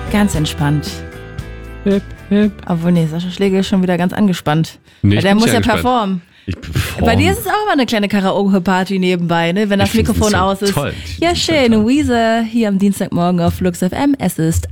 Ganz entspannt. Hip, hip. Obwohl, nee, Sascha Schlegel ist schon wieder ganz angespannt. Nee, Weil der muss ja performen. Ich performe. Bei dir ist es auch immer eine kleine Karaoke-Party nebenbei, ne? Wenn das Mikrofon aus ist. Toll. Ja, schön. Weezer hier am Dienstagmorgen auf Flux FM. Es ist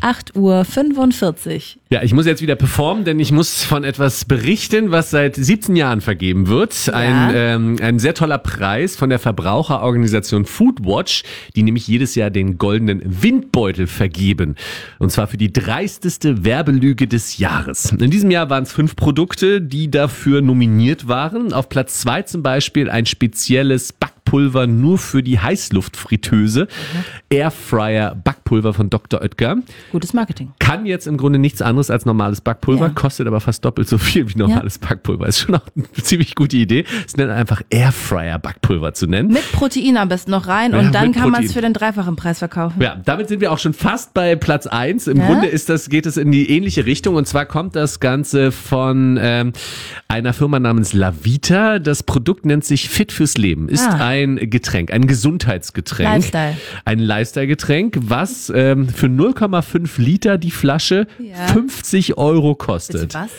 8:45 Uhr. Ja, ich muss jetzt wieder performen, denn ich muss von etwas berichten, was seit 17 Jahren vergeben wird. Ja. Ein sehr toller Preis von der Verbraucherorganisation Foodwatch, die nämlich jedes Jahr den goldenen Windbeutel vergeben. Und zwar für die dreisteste Werbelüge des Jahres. In diesem Jahr waren es 5 Produkte, die dafür nominiert waren. Auf Platz 2 zum Beispiel ein spezielles Backpulver nur für die Heißluftfritteuse. Airfryer Backpulver von Dr. Oetker. Gutes Marketing. Kann jetzt im Grunde nichts anderes als normales Backpulver, Ja. kostet aber fast doppelt so viel wie normales Backpulver. Ist schon auch eine ziemlich gute Idee. Es nennt einfach Airfryer Backpulver zu nennen. Mit Protein am besten noch rein Ja, und dann mit kann man es Protein. für den dreifachen Preis verkaufen. Ja, damit sind wir auch schon fast bei Platz 1. Im Ja? Grunde geht es in die ähnliche Richtung. Und zwar kommt das Ganze von einer Firma namens Lavita. Das Produkt nennt sich Fit fürs Leben. Ist ein Getränk, ein Gesundheitsgetränk. Lifestyle. Ein Lifestyle-Getränk, was für 0,5 Liter die Flasche 50 Euro kostet. Bitte was?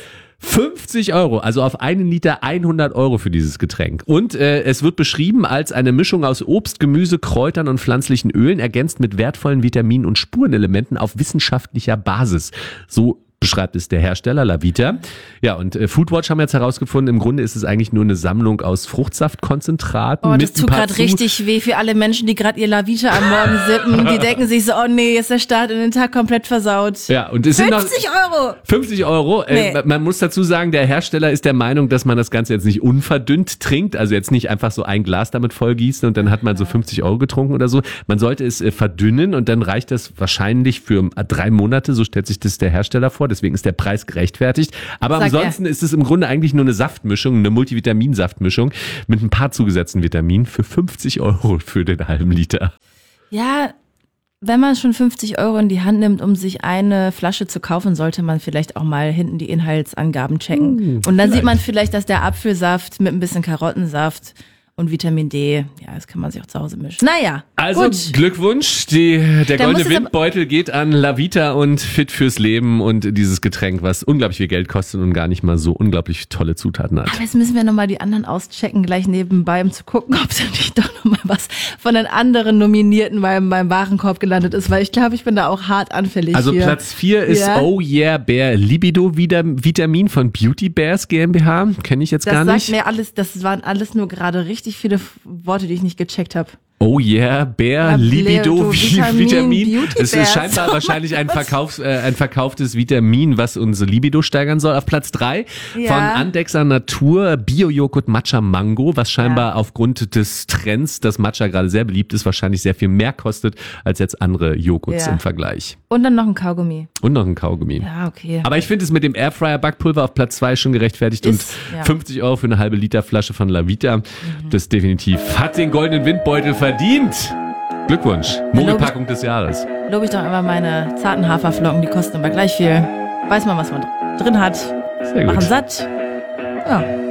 50 Euro, also auf einen Liter 100 Euro für dieses Getränk. Und es wird beschrieben als eine Mischung aus Obst, Gemüse, Kräutern und pflanzlichen Ölen, ergänzt mit wertvollen Vitaminen und Spurenelementen auf wissenschaftlicher Basis. So beschreibt es der Hersteller Lavita. Ja, und Foodwatch haben jetzt herausgefunden, im Grunde ist es eigentlich nur eine Sammlung aus Fruchtsaftkonzentraten. Oh, das mit ein tut paar gerade richtig weh für alle Menschen, die gerade ihr Lavita am Morgen sippen. Die denken sich so, oh nee, ist der Start in den Tag komplett versaut. Ja, und es sind noch 50 Euro! 50 Euro. Nee. Man muss dazu sagen, der Hersteller ist der Meinung, dass man das Ganze jetzt nicht unverdünnt trinkt, also jetzt nicht einfach so ein Glas damit vollgießen und dann hat man so 50 Euro getrunken oder so. Man sollte es verdünnen und dann reicht das wahrscheinlich für 3 Monate, so stellt sich das der Hersteller vor, deswegen ist der Preis gerechtfertigt. Aber Sagt ansonsten ist es im Grunde eigentlich nur eine Saftmischung, eine Multivitaminsaftmischung mit ein paar zugesetzten Vitaminen für 50 Euro für den halben Liter. Ja, wenn man schon 50 Euro in die Hand nimmt, um sich eine Flasche zu kaufen, sollte man vielleicht auch mal hinten die Inhaltsangaben checken. Und dann sieht man vielleicht, dass der Apfelsaft mit ein bisschen Karottensaft und Vitamin D, ja, das kann man sich auch zu Hause mischen. Naja, Also gut. Glückwunsch, der muss goldene es Windbeutel geht an Lavita und Fit fürs Leben und dieses Getränk, was unglaublich viel Geld kostet und gar nicht mal so unglaublich tolle Zutaten hat. Aber jetzt müssen wir nochmal die anderen auschecken, gleich nebenbei, um zu gucken, ob da nicht doch nochmal was von den anderen Nominierten beim Warenkorb gelandet ist, weil ich glaube, ich bin da auch hart anfällig Also hier. Platz 4 ist Ja. Oh Yeah Bear Libido Vitamin von Beauty Bears GmbH. Kenne ich jetzt Das gar sagt nicht. mir alles, das waren alles nur gerade richtig viele Worte, die ich nicht gecheckt habe. Oh yeah, Bear Ja, Libido Vitamin. Beauty Es Bears. ist scheinbar wahrscheinlich ein verkauftes Vitamin, was unsere Libido steigern soll. Auf Platz 3 Ja. von Andexer Natur Bio-Joghurt Matcha Mango, was scheinbar aufgrund des Trends, dass Matcha gerade sehr beliebt ist, wahrscheinlich sehr viel mehr kostet als jetzt andere Joghurts Ja. im Vergleich. Und dann noch ein Kaugummi. Und noch ein Kaugummi. Ja, okay. Aber ich finde es mit dem Airfryer Backpulver auf Platz 2 schon gerechtfertigt Ist, und ja. 50 Euro für eine halbe Liter Flasche von Lavita, das definitiv hat den goldenen Windbeutel verdient. Glückwunsch, Mogelpackung des Jahres. Lobe ich doch immer meine zarten Haferflocken, die kosten aber gleich viel. Weiß man, was man drin hat. Sehr gut. Machen satt. Ja.